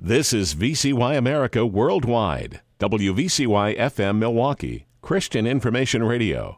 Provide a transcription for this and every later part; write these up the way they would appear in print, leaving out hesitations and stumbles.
This is VCY America Worldwide, WVCY FM Milwaukee, Christian Information Radio.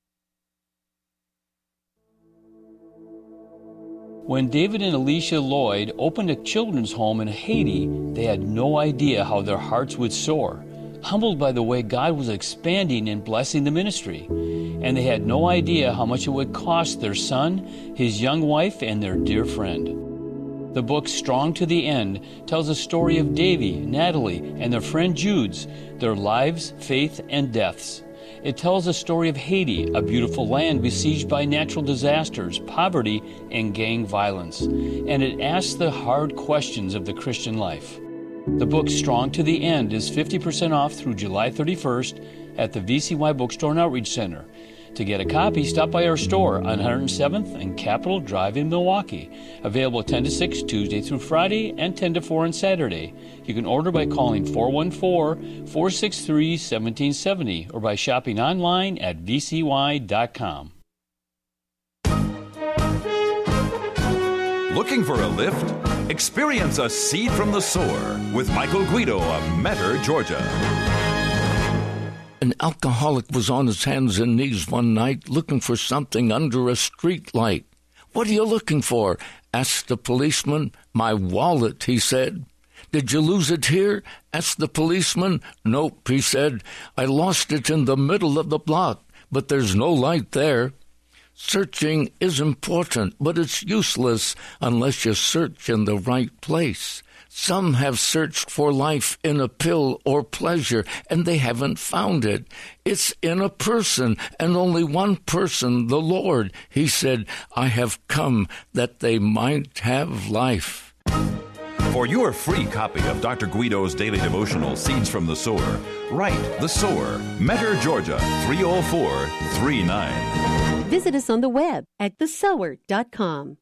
When David and Alicia Lloyd opened a children's home in Haiti, they had no idea how their hearts would soar, humbled by the way God was expanding and blessing the ministry. And they had no idea how much it would cost their son, his young wife, and their dear friend. The book Strong to the End tells a story of Davy, Natalie, and their friend Jude's, their lives, faith, and deaths. It tells a story of Haiti, a beautiful land besieged by natural disasters, poverty, and gang violence. And it asks the hard questions of the Christian life. The book Strong to the End is 50% off through July 31st at the VCY Bookstore and Outreach Center. To get a copy, stop by our store on 107th and Capitol Drive in Milwaukee. Available 10 to 6 Tuesday through Friday and 10 to 4 on Saturday. You can order by calling 414-463-1770 or by shopping online at vcy.com. Looking for a lift? Experience a seed from the sower with Michael Guido of Metter, Georgia. An alcoholic was on his hands and knees one night looking for something under a street light. "What are you looking for?" asked the policeman. "My wallet," he said. "Did you lose it here?" asked the policeman. "Nope," he said. "I lost it in the middle of the block, but there's no light there." Searching is important, but it's useless unless you search in the right place. Some have searched for life in a pill or pleasure, and they haven't found it. It's in a person, and only one person, the Lord. He said, "I have come that they might have life." For your free copy of Dr. Guido's daily devotional, Seeds from the Sower, write The Sower, Metter, Georgia, 30439. Visit us on the web at thesower.com.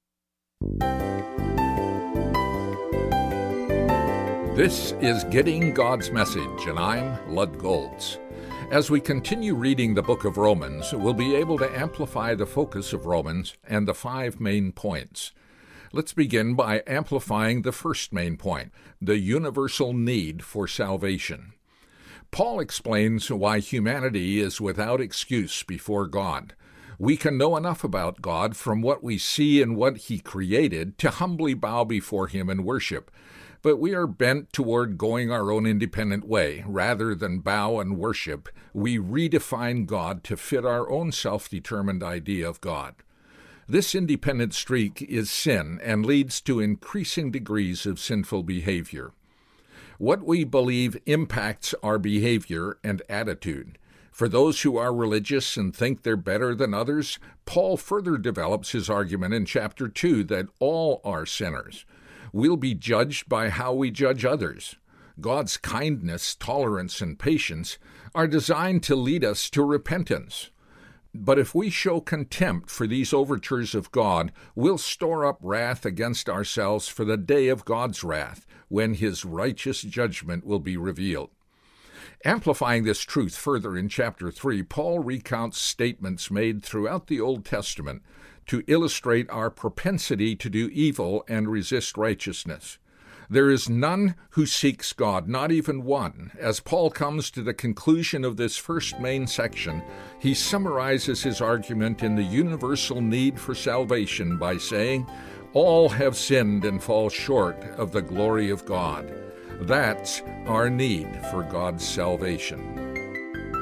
This is Getting God's Message, and I'm Lud Goltz. As we continue reading the book of Romans, we'll be able to amplify the focus of Romans and the 5 main points. Let's begin by amplifying the first main point, the universal need for salvation. Paul explains why humanity is without excuse before God. We can know enough about God from what we see and what He created to humbly bow before Him in worship. But we are bent toward going our own independent way. Rather than bow and worship, we redefine God to fit our own self-determined idea of God. This independent streak is sin and leads to increasing degrees of sinful behavior. What we believe impacts our behavior and attitude. For those who are religious and think they're better than others, Paul further develops his argument in chapter 2 that all are sinners. We'll be judged by how we judge others. God's kindness, tolerance, and patience are designed to lead us to repentance. But if we show contempt for these overtures of God, we'll store up wrath against ourselves for the day of God's wrath, when His righteous judgment will be revealed. Amplifying this truth further in chapter 3, Paul recounts statements made throughout the Old Testament to illustrate our propensity to do evil and resist righteousness. There is none who seeks God, not even one. As Paul comes to the conclusion of this first main section, he summarizes his argument in the universal need for salvation by saying, "All have sinned and fall short of the glory of God." That's our need for God's salvation.